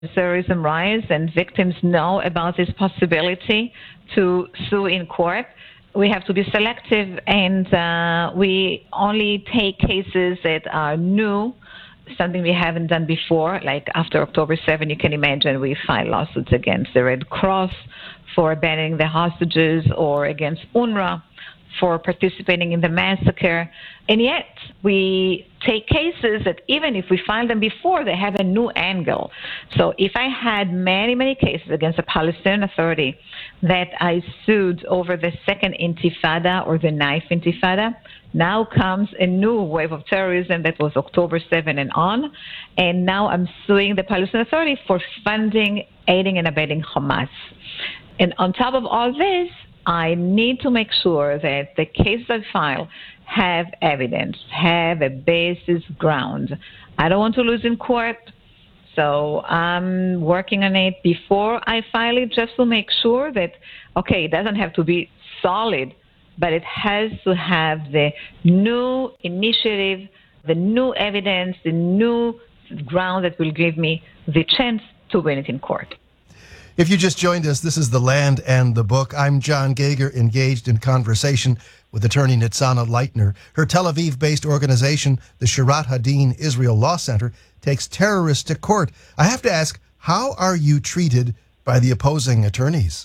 terrorism rise and victims know about this possibility to sue in court, we have to be selective, and we only take cases that are new, something we haven't done before. Like after October 7, you can imagine we filed lawsuits against the Red Cross for abandoning the hostages, or against UNRWA for participating in the massacre. And yet we take cases that even if we filed them before, they have a new angle. So if I had many, many cases against the Palestinian Authority that I sued over the second intifada or the knife intifada, now comes a new wave of terrorism that was October 7 and on. And now I'm suing the Palestinian Authority for funding, aiding and abetting Hamas. And on top of all this, I need to make sure that the cases I file have evidence, have a basis ground. I don't want to lose in court, so I'm working on it before I file it, just to make sure that, okay, it doesn't have to be solid, but it has to have the new initiative, the new evidence, the new ground that will give me the chance to win it in court. If you just joined us, this is The Land and the Book. I'm John Geiger, engaged in conversation with attorney Nitzana Leitner. Her Tel Aviv-based organization, the Shirat Hadin Israel Law Center, takes terrorists to court. I have to ask, how are you treated by the opposing attorneys?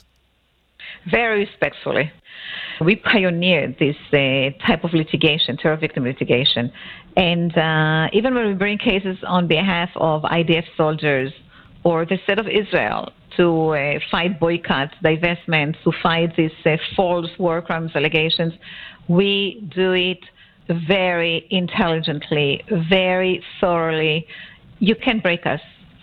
Very respectfully. We pioneered this type of litigation, terror victim litigation. And even when we bring cases on behalf of IDF soldiers or the State of Israel to fight boycotts, divestments, to fight these false war crimes allegations, we do it very intelligently, very thoroughly. You can't break us.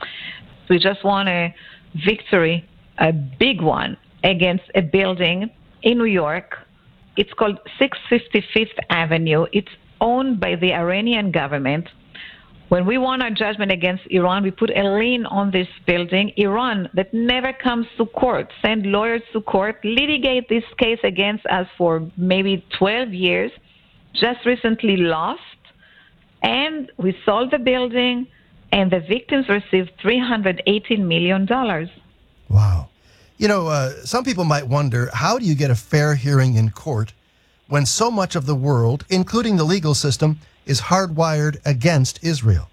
We just want a victory, a big one, against a building in New York. It's called 655th Avenue. It's owned by the Iranian government. When we won our judgment against Iran, we put a lien on this building. Iran, that never comes to court, send lawyers to court, litigate this case against us for maybe 12 years, just recently lost, and we sold the building, and the victims received $318 million. Wow. You know, some people might wonder, how do you get a fair hearing in court when so much of the world, including the legal system, is hardwired against Israel?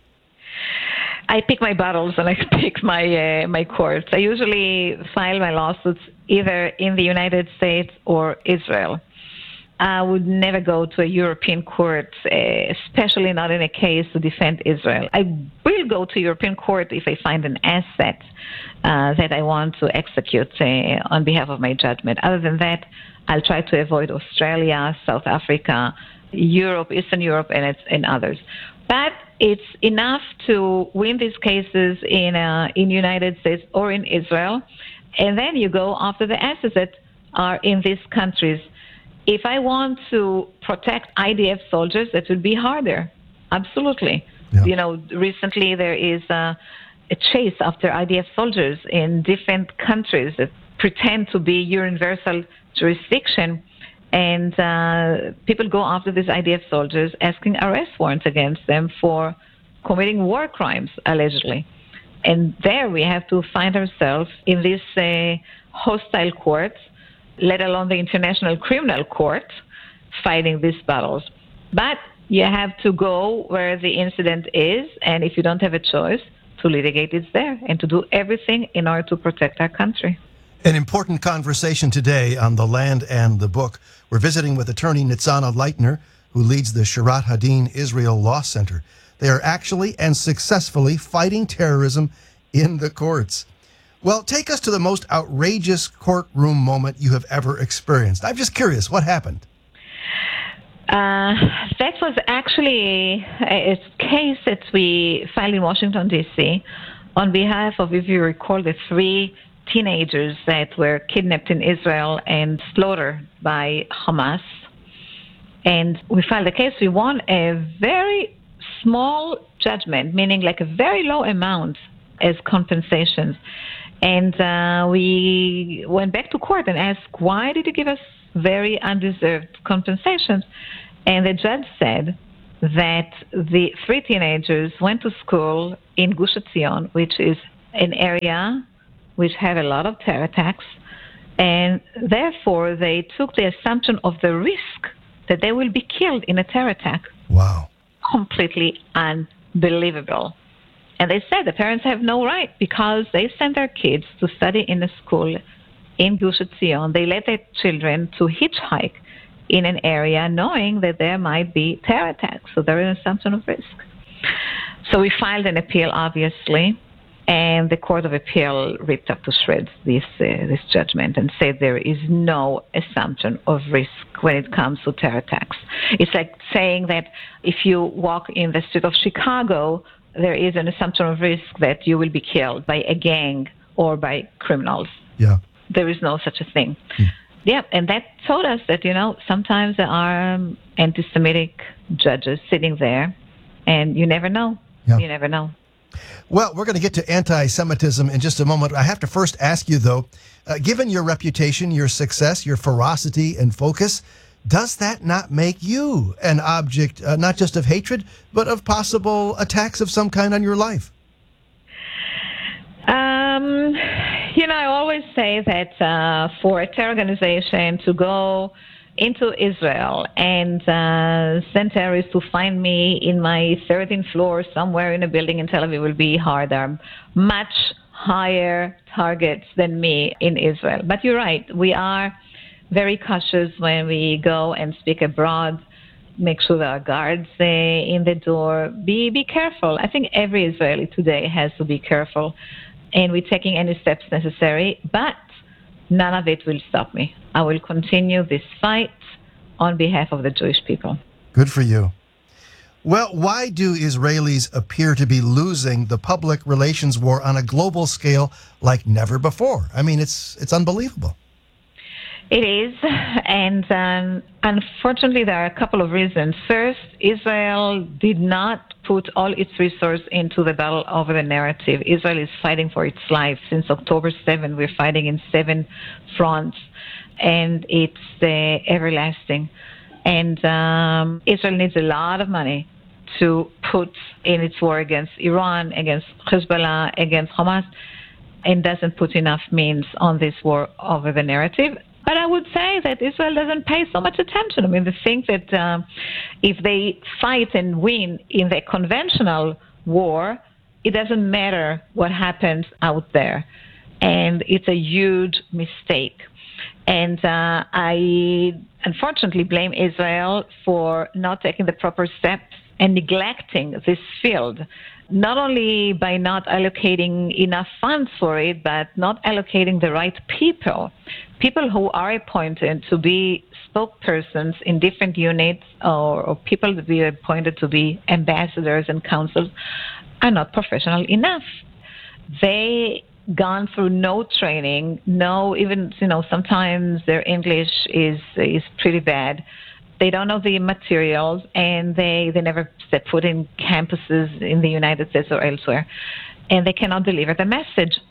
I pick my battles and I pick my courts. I usually file my lawsuits either in the United States or Israel. I would never go to a European court, especially not in a case to defend Israel. I will go to European court if I find an asset that I want to execute on behalf of my judgment. Other than that, I'll try to avoid Australia, South Africa, Europe, Eastern Europe, and others. But it's enough to win these cases in United States or in Israel, and then you go after the assets that are in these countries. If I want to protect IDF soldiers, that would be harder. Absolutely. Yeah. You know, recently there is a chase after IDF soldiers in different countries that pretend to be universal jurisdiction. And people go after these IDF soldiers, asking arrest warrants against them for committing war crimes, allegedly. And there we have to find ourselves in these hostile courts, let alone the International Criminal Court, fighting these battles. But you have to go where the incident is, and if you don't have a choice, to litigate it's there, and to do everything in order to protect our country. An important conversation today on The Land and the Book. We're visiting with attorney Nitzana Leitner, who leads the Shirat Hadin Israel Law Center. They are actually and successfully fighting terrorism in the courts. Well, take us to the most outrageous courtroom moment you have ever experienced. I'm just curious, what happened? That was actually a case that we filed in Washington, D.C. on behalf of, if you recall, the 3 teenagers that were kidnapped in Israel and slaughtered by Hamas. And we filed a case. We won a very small judgment, meaning like a very low amount as compensations. And we went back to court and asked, why did you give us very undeserved compensations? And the judge said that the 3 teenagers went to school in Gush Etzion, which is an area which have a lot of terror attacks, and therefore they took the assumption of the risk that they will be killed in a terror attack. Wow. Completely unbelievable. And they said the parents have no right because they sent their kids to study in a school in Gush Etzion. They let their children to hitchhike in an area knowing that there might be terror attacks. So there is an assumption of risk. So we filed an appeal, obviously, and the Court of Appeal ripped up to shreds this judgment and said there is no assumption of risk when it comes to terror attacks. It's like saying that if you walk in the street of Chicago, there is an assumption of risk that you will be killed by a gang or by criminals. Yeah. There is no such a thing. Yeah, and that told us that, sometimes there are anti-Semitic judges sitting there, and you never know. Yeah. You never know. Well, we're going to get to anti-Semitism in just a moment. I have to first ask you, though, given your reputation, your success, your ferocity and focus, does that not make you an object not just of hatred, but of possible attacks of some kind on your life? I always say that for a terror organization to go into Israel and send terrorists to find me in my 13th floor somewhere in a building in Tel Aviv will be hard. There are much higher targets than me in Israel. But you're right. We are very cautious when we go and speak abroad. Make sure there are guards in the door. Be careful. I think every Israeli today has to be careful. And we're taking any steps necessary, but none of it will stop me. I will continue this fight on behalf of the Jewish people. Good for you. Well, why do Israelis appear to be losing the public relations war on a global scale like never before? I mean, it's unbelievable. It is, and unfortunately there are a couple of reasons. First, Israel did not put all its resources into the battle over the narrative. Israel is fighting for its life. Since October 7, we're fighting in 7 fronts, and it's everlasting. And Israel needs a lot of money to put in its war against Iran, against Hezbollah, against Hamas, and doesn't put enough means on this war over the narrative. But I would say that Israel doesn't pay so much attention. I mean, they think that if they fight and win in the conventional war, it doesn't matter what happens out there. And it's a huge mistake. And I unfortunately blame Israel for not taking the proper steps and neglecting this field, not only by not allocating enough funds for it, but not allocating the right people who are appointed to be spokespersons in different units or people to be appointed to be ambassadors and consuls are not professional enough. They gone through no training, sometimes their English is pretty bad. They don't know the materials, and they never step foot in campuses in the United States or elsewhere, and they cannot deliver the message.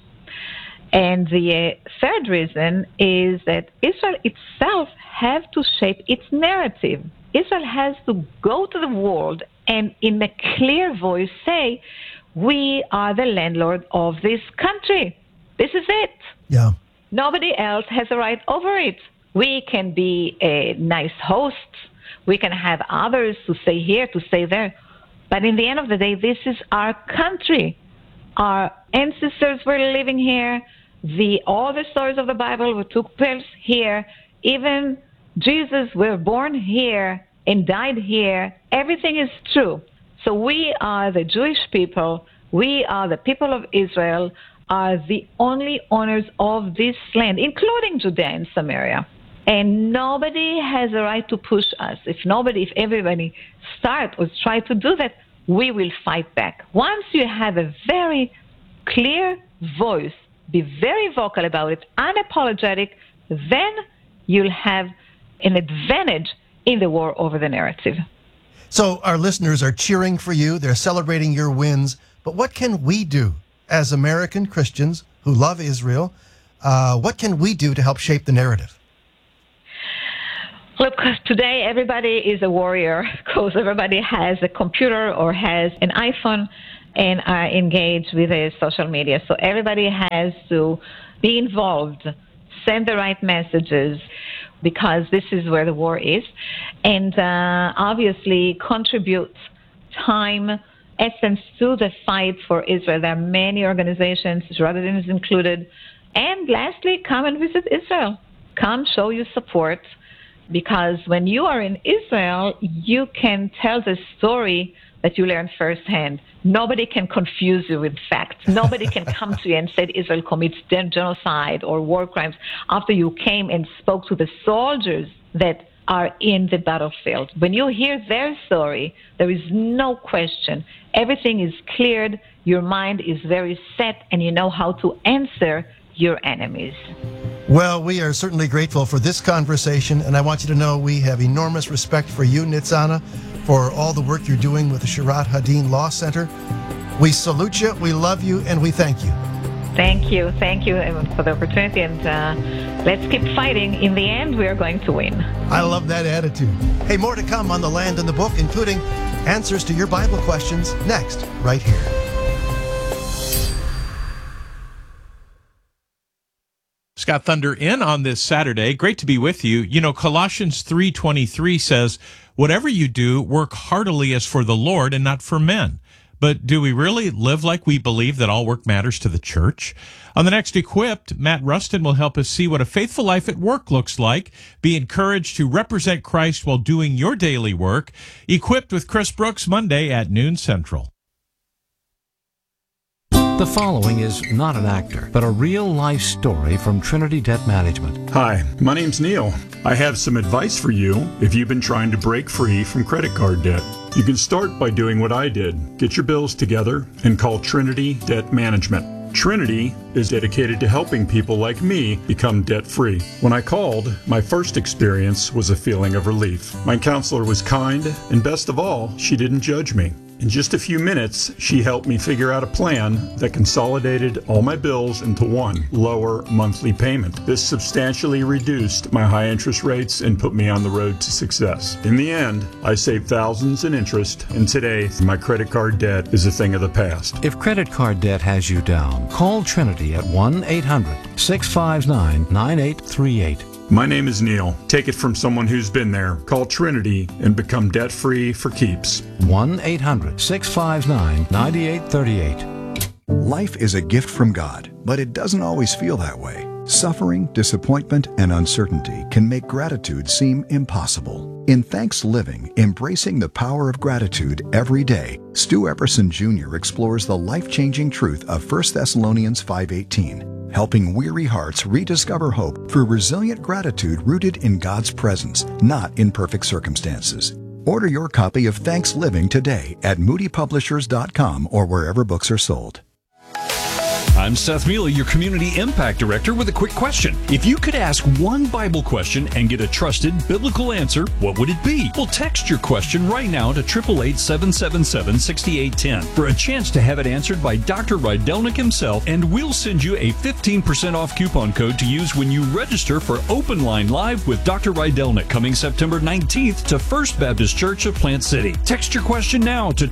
And the third reason is that Israel itself has to shape its narrative. Israel has to go to the world and in a clear voice say, we are the landlord of this country. This is it. Yeah. Nobody else has a right over it. We can be a nice host. We can have others to stay here, to stay there. But in the end of the day, this is our country. Our ancestors were living here. All the stories of the Bible took place here. Even Jesus were born here and died here. Everything is true. So we are the Jewish people. We are the people of Israel, are the only owners of this land, including Judea and Samaria. And nobody has a right to push us. If everybody start or try to do that, we will fight back. Once you have a very clear voice, be very vocal about it, unapologetic, then you'll have an advantage in the war over the narrative. So our listeners are cheering for you. They're celebrating your wins. But what can we do as American Christians who love Israel? What can we do to help shape the narrative? Look, today everybody is a warrior because everybody has a computer or has an iPhone, and are engaged with the social media. So everybody has to be involved, send the right messages, because this is where the war is, and obviously contribute time, essence to the fight for Israel. There are many organizations, Shirath is included. And lastly, come and visit Israel. Come show your support, because when you are in Israel, you can tell the story that you learned firsthand. Nobody can confuse you with facts. Nobody can come to you and say Israel commits genocide or war crimes after you came and spoke to the soldiers that are in the battlefield. When you hear their story, there is no question. Everything is cleared, your mind is very set, and you know how to answer your enemies. Well, we are certainly grateful for this conversation, and I want you to know we have enormous respect for you, Nitzana, for all the work you're doing with the Shirath Hadin Law Center. We salute you, we love you, and we thank you. Thank you for the opportunity, and let's keep fighting. In the end, we are going to win. I love that attitude. Hey, more to come on The Land and the Book, including answers to your Bible questions next, right here. Scott Thunder in on this Saturday. Great to be with you. You know, Colossians 3:23 says, whatever you do, work heartily as for the Lord and not for men. But do we really live like we believe that all work matters to the church? On the next Equipped, Matt Rustin will help us see what a faithful life at work looks like. Be encouraged to represent Christ while doing your daily work. Equipped with Chris Brooks, Monday at noon Central. The following is not an actor, but a real-life story from Trinity Debt Management. Hi, my name's Neil. I have some advice for you if you've been trying to break free from credit card debt. You can start by doing what I did. Get your bills together and call Trinity Debt Management. Trinity is dedicated to helping people like me become debt-free. When I called, my first experience was a feeling of relief. My counselor was kind, and best of all, she didn't judge me. In just a few minutes, she helped me figure out a plan that consolidated all my bills into one lower monthly payment. This substantially reduced my high interest rates and put me on the road to success. In the end, I saved thousands in interest, and today my credit card debt is a thing of the past. If credit card debt has you down, call Trinity at 1-800-659-9838. My name is Neil. Take it from someone who's been there. Call Trinity and become debt-free for keeps. 1-800-659-9838. Life is a gift from God, but it doesn't always feel that way. Suffering, disappointment, and uncertainty can make gratitude seem impossible. In Thanks Living, Embracing the Power of Gratitude Every Day, Stu Epperson Jr. explores the life-changing truth of 1 Thessalonians 5:18. Helping weary hearts rediscover hope through resilient gratitude rooted in God's presence, not in perfect circumstances. Order your copy of Thanks Living today at moodypublishers.com or wherever books are sold. I'm Seth Mealy, your Community Impact Director, with a quick question. If you could ask one Bible question and get a trusted biblical answer, what would it be? Well, text your question right now to 888-777-6810 for a chance to have it answered by Dr. Rydelnik himself, and we'll send you a 15% off coupon code to use when you register for Open Line Live with Dr. Rydelnik coming September 19th to First Baptist Church of Plant City. Text your question now to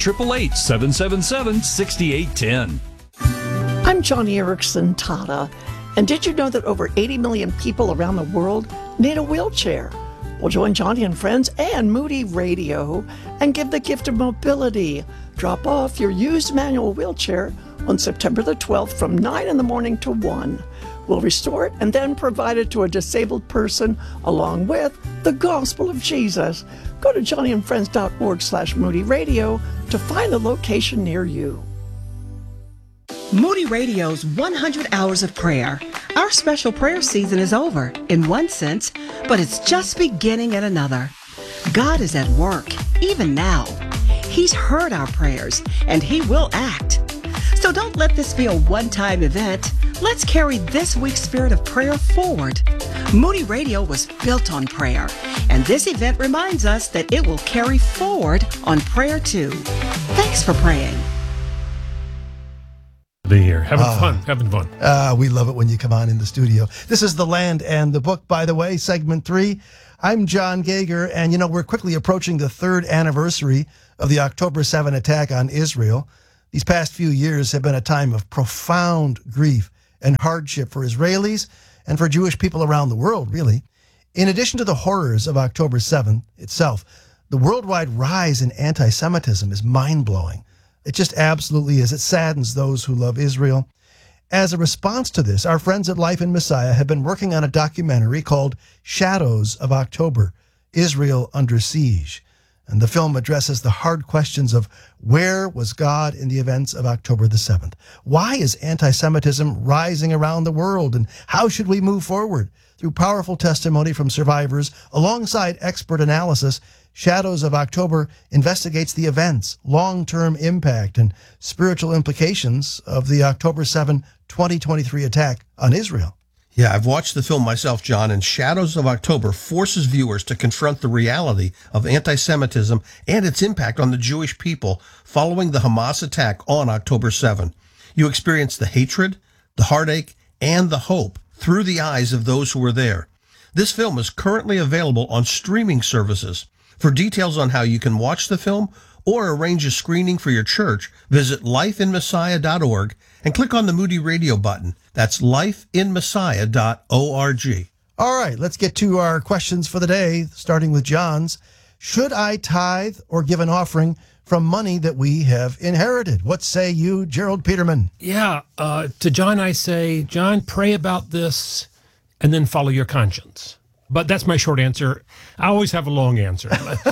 888-777-6810. I'm Johnny Erickson Tata, and did you know that over 80 million people around the world need a wheelchair? Well, join Johnny and friends and Moody Radio and give the gift of mobility. Drop off your used manual wheelchair on September the 12th from 9 in the morning to 1. We'll restore it and then provide it to a disabled person along with the gospel of Jesus. Go to johnnyandfriends.org/Moody Radio to find a location near you. Moody Radio's 100 Hours of Prayer. Our special prayer season is over, in one sense, but it's just beginning in another. God is at work, even now. He's heard our prayers, and He will act. So don't let this be a one-time event. Let's carry this week's spirit of prayer forward. Moody Radio was built on prayer, and this event reminds us that it will carry forward on prayer too. Thanks for praying. Be here. Having fun. We love it when you come on in the studio. This is The Land and the Book, by the way, segment 3. I'm John Gager, and we're quickly approaching the 3rd anniversary of the October 7 attack on Israel. These past few years have been a time of profound grief and hardship for Israelis and for Jewish people around the world, really. In addition to the horrors of October 7th itself, the worldwide rise in anti-Semitism is mind-blowing. It just absolutely is. It saddens those who love Israel. As a response to this, our friends at Life in Messiah have been working on a documentary called Shadows of October, Israel Under Siege. And the film addresses the hard questions of where was God in the events of October the 7th? Why is anti-Semitism rising around the world? And how should we move forward? Through powerful testimony from survivors, alongside expert analysis, Shadows of October investigates the events, long-term impact, and spiritual implications of the October 7, 2023 attack on Israel. Yeah, I've watched the film myself, John, and Shadows of October forces viewers to confront the reality of anti-Semitism and its impact on the Jewish people following the Hamas attack on October 7. You experience the hatred, the heartache, and the hope through the eyes of those who were there. This film is currently available on streaming services. For details on how you can watch the film or arrange a screening for your church, visit lifeinmessiah.org and click on the Moody Radio button. That's lifeinmessiah.org. All right, let's get to our questions for the day, starting with John's. Should I tithe or give an offering from money that we have inherited? What say you, Gerald Peterman? Yeah, to John I say, John, pray about this and then follow your conscience. But that's my short answer. I always have a long answer.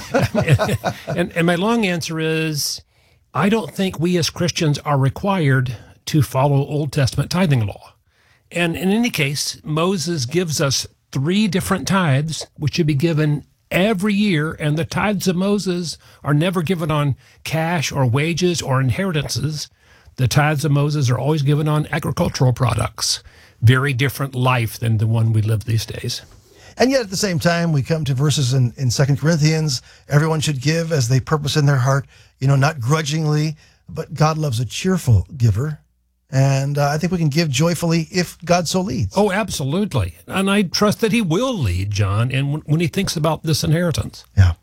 and my long answer is, I don't think we as Christians are required to follow Old Testament tithing law. And in any case, Moses gives us 3 different tithes, which should be given every year, and the tithes of Moses are never given on cash or wages or inheritances. The tithes of Moses are always given on agricultural products. Very different life than the one we live these days. And yet at the same time, we come to verses in 2 Corinthians, everyone should give as they purpose in their heart, not grudgingly, but God loves a cheerful giver. And I think we can give joyfully if God so leads. Oh, absolutely. And I trust that he will lead, John, and when he thinks about this inheritance. Yeah.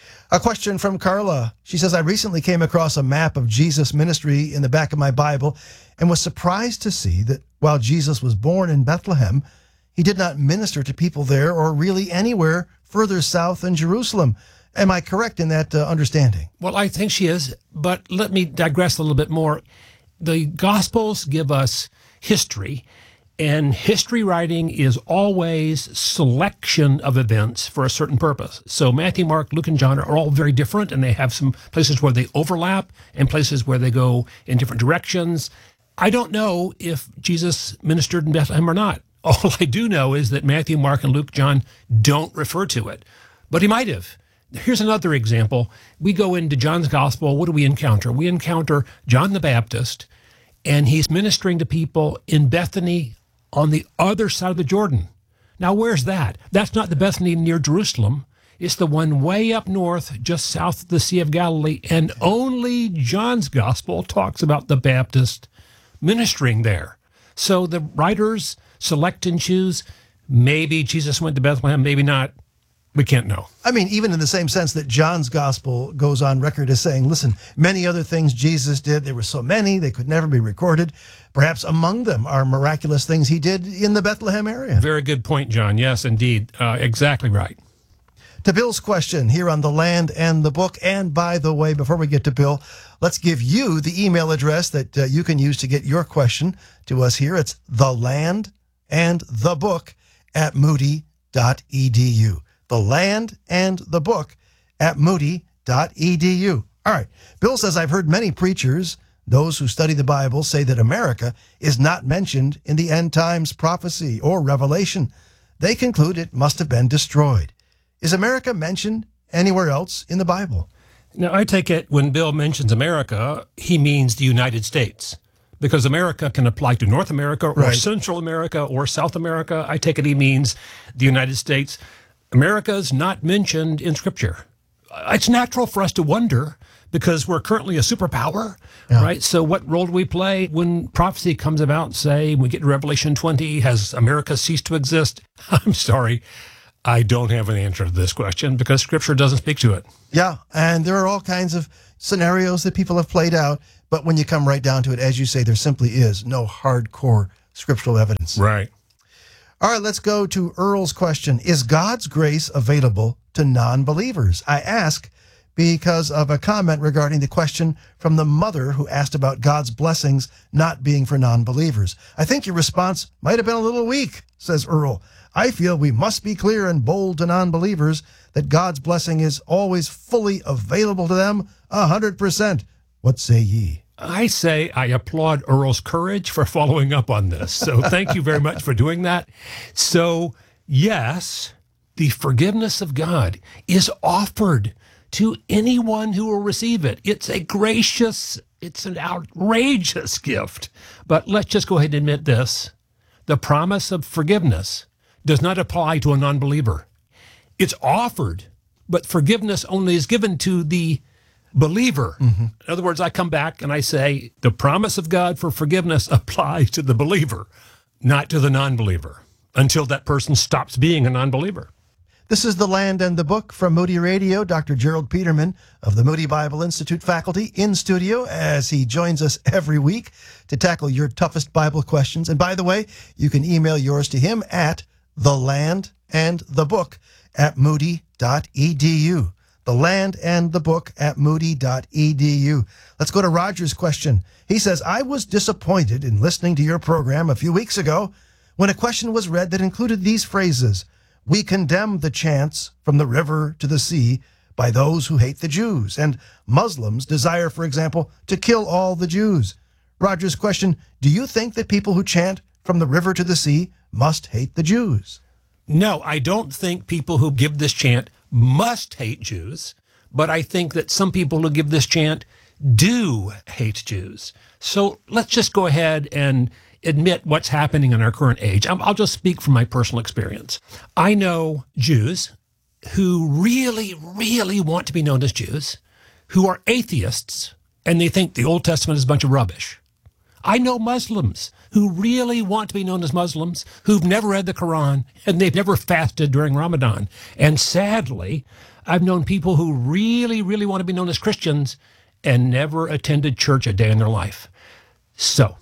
A question from Carla. She says, I recently came across a map of Jesus' ministry in the back of my Bible and was surprised to see that while Jesus was born in Bethlehem, he did not minister to people there or really anywhere further south than Jerusalem. Am I correct in that understanding? Well, I think she is, but let me digress a little bit more. The Gospels give us history, and history writing is always selection of events for a certain purpose. So Matthew, Mark, Luke, and John are all very different, and they have some places where they overlap and places where they go in different directions. I don't know if Jesus ministered in Bethlehem or not. All I do know is that Matthew, Mark, and Luke, John don't refer to it, but he might have. Here's another example. We go into John's Gospel. What do we encounter? We encounter John the Baptist, and he's ministering to people in Bethany on the other side of the Jordan. Now, where's that? That's not the Bethany near Jerusalem. It's the one way up north, just south of the Sea of Galilee, and only John's Gospel talks about the Baptist ministering there. So the writers select and choose. Maybe Jesus went to Bethlehem, maybe not. We can't know. I mean, even in the same sense that John's gospel goes on record as saying, listen, many other things Jesus did, there were so many, they could never be recorded. Perhaps among them are miraculous things he did in the Bethlehem area. Very good point, John. Yes, indeed. Exactly right. To Bill's question here on The Land and the Book. And by the way, before we get to Bill, let's give you the email address that you can use to get your question to us here. It's thelandandthebook@moody.edu. The Land and the Book@moody.edu. All right. Bill says, I've heard many preachers, those who study the Bible, say that America is not mentioned in the end times prophecy or revelation. They conclude it must have been destroyed. Is America mentioned anywhere else in the Bible? Now, I take it when Bill mentions America, he means the United States, because America can apply to North America or Central America or South America. I take it he means the United States. America's not mentioned in Scripture. It's natural for us to wonder because we're currently a superpower, right? So what role do we play when prophecy comes about, say, we get to Revelation 20, has America ceased to exist? I'm sorry, I don't have an answer to this question because Scripture doesn't speak to it. Yeah, and there are all kinds of, scenarios that people have played out, but when you come right down to it, as you say, there simply is no hardcore scriptural evidence. Right. All right, let's go to Earl's question. Is God's grace available to non-believers? I ask because of a comment regarding the question from the mother who asked about God's blessings not being for non-believers. I think your response might have been a little weak, says Earl. I feel we must be clear and bold to non-believers that God's blessing is always fully available to them 100%. What say ye? I say I applaud Earl's courage for following up on this. So thank you very much for doing that. So, yes, the forgiveness of God is offered to anyone who will receive it. It's an outrageous gift. But let's just go ahead and admit this. The promise of forgiveness does not apply to a non-believer. It's offered, but forgiveness only is given to the believer. Mm-hmm. In other words, I come back and I say the promise of God for forgiveness applies to the believer, not to the non-believer, until that person stops being a non-believer. This is The Land and the Book from Moody Radio. Dr. Gerald Peterman of the Moody Bible Institute faculty in studio as he joins us every week to tackle your toughest Bible questions. And by the way, you can email yours to him at thelandandthebook@moody.edu. thelandandthebook@moody.edu. Let's go to Roger's question. He says, I was disappointed in listening to your program a few weeks ago when a question was read that included these phrases. We condemn the chants from the river to the sea by those who hate the Jews, and Muslims desire, for example, to kill all the Jews. Roger's question, do you think that people who chant from the river to the sea must hate the Jews? No, I don't think people who give this chant must hate Jews, but I think that some people who give this chant do hate Jews. So let's just go ahead and admit what's happening in our current age. I'll just speak from my personal experience. I know Jews who really, really want to be known as Jews, who are atheists, and they think the Old Testament is a bunch of rubbish. I know Muslims who really want to be known as Muslims, who've never read the Quran, and they've never fasted during Ramadan. And sadly, I've known people who really, really want to be known as Christians and never attended church a day in their life. So,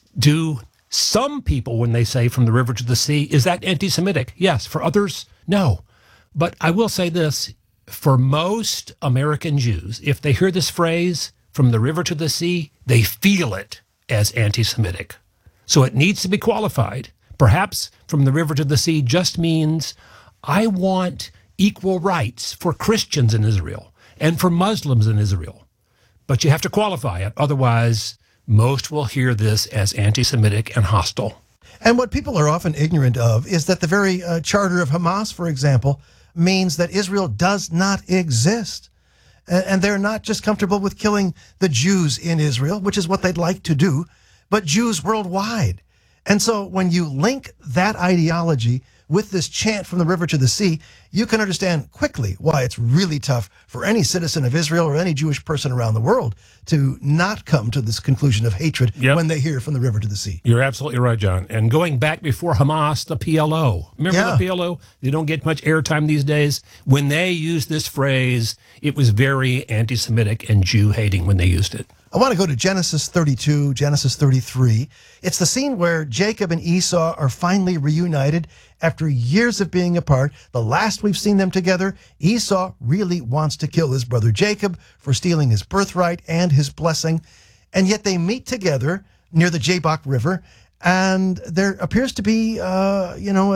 do some people, when they say from the river to the sea, is that anti-Semitic? Yes. For others, no. But I will say this, for most American Jews, if they hear this phrase, from the river to the sea, they feel it as anti-Semitic. So it needs to be qualified. Perhaps from the river to the sea just means I want equal rights for Christians in Israel and for Muslims in Israel. But you have to qualify it. Otherwise, most will hear this as anti-Semitic and hostile. And what people are often ignorant of is that the very charter of Hamas, for example, means that Israel does not exist. And they're not just comfortable with killing the Jews in Israel, which is what they'd like to do, but Jews worldwide. And so when you link that ideology with this chant from the river to the sea, you can understand quickly why it's really tough for any citizen of Israel or any Jewish person around the world to not come to this conclusion of hatred when they hear from the river to the sea. You're absolutely right, John. And going back before Hamas, the PLO. Remember the PLO? They don't get much airtime these days. When they used this phrase, it was very anti-Semitic and Jew-hating when they used it. I want to go to Genesis 32, Genesis 33. It's the scene where Jacob and Esau are finally reunited after years of being apart. The last we've seen them together, Esau really wants to kill his brother Jacob for stealing his birthright and his blessing. And yet they meet together near the Jabbok River, and there appears to be, a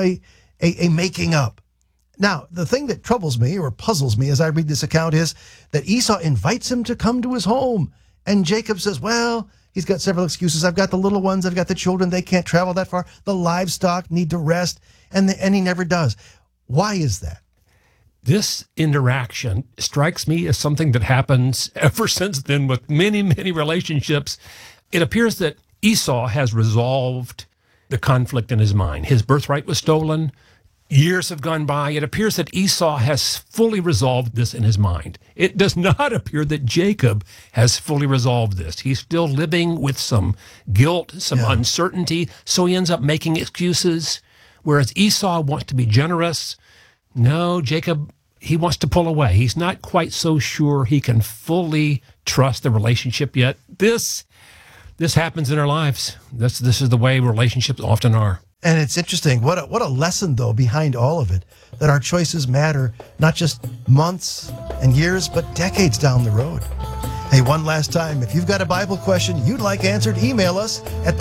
making up. Now, the thing that troubles me or puzzles me as I read this account is that Esau invites him to come to his home. And Jacob says, well, he's got several excuses. I've got the little ones. I've got the children. They can't travel that far. The livestock need to rest. And he never does. Why is that? This interaction strikes me as something that happens ever since then with many, many relationships. It appears that Esau has resolved the conflict in his mind. His birthright was stolen. Years have gone by. It appears that Esau has fully resolved this in his mind. It does not appear that Jacob has fully resolved this. He's still living with some guilt, some uncertainty, so he ends up making excuses. Whereas Esau wants to be generous. No, Jacob, he wants to pull away. He's not quite so sure he can fully trust the relationship yet. This happens in our lives. This is the way relationships often are. And it's interesting. What a lesson, though, behind all of it, that our choices matter not just months and years, but decades down the road. Hey, one last time, if you've got a Bible question you'd like answered, email us at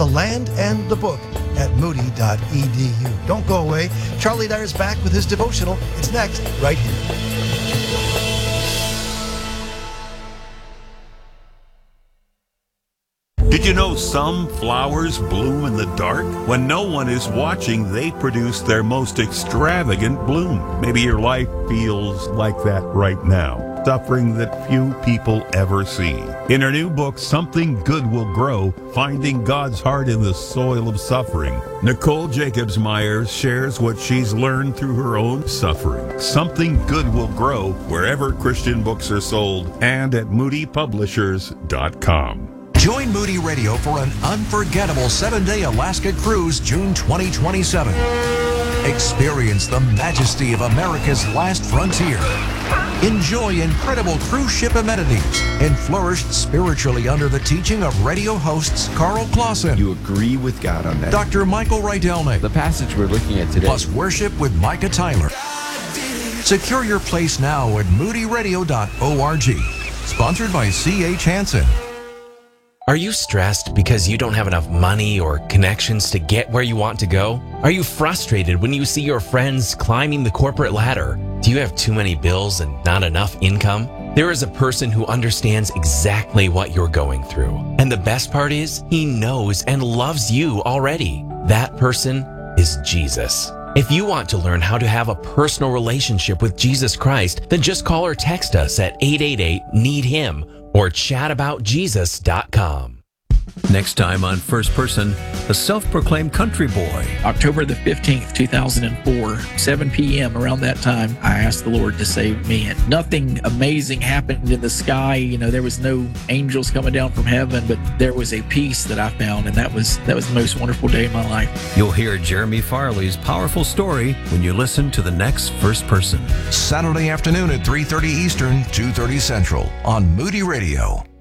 thelandandthebook@moody.edu. Don't go away. Charlie Dyer's back with his devotional. It's next, right here. Did you know some flowers bloom in the dark? When no one is watching, they produce their most extravagant bloom. Maybe your life feels like that right now. Suffering that few people ever see. In her new book, Something Good Will Grow, Finding God's Heart in the Soil of Suffering, Nicole Jacobs Myers shares what she's learned through her own suffering. Something Good Will Grow wherever Christian books are sold and at moodypublishers.com. Join Moody Radio for an unforgettable 7-day Alaska cruise, June 2027. Experience the majesty of America's last frontier. Enjoy incredible cruise ship amenities and flourish spiritually under the teaching of radio hosts Carl Clausen. You agree with God on that. Dr. Michael Rydelnik. The passage we're looking at today. Plus worship with Micah Tyler. Secure your place now at moodyradio.org. Sponsored by C.H. Hansen. Are you stressed because you don't have enough money or connections to get where you want to go? Are you frustrated when you see your friends climbing the corporate ladder? Do you have too many bills and not enough income? There is a person who understands exactly what you're going through. And the best part is, he knows and loves you already. That person is Jesus. If you want to learn how to have a personal relationship with Jesus Christ, then just call or text us at 888-NEED-HIM or chataboutjesus.com. Next time on First Person, a self-proclaimed country boy. October the 15th, 2004, 7 p.m. around that time, I asked the Lord to save me. And nothing amazing happened in the sky. You know, there was no angels coming down from heaven, but there was a peace that I found, and that was the most wonderful day of my life. You'll hear Jeremy Farley's powerful story when you listen to the next First Person. Saturday afternoon at 3:30 Eastern, 2:30 Central on Moody Radio.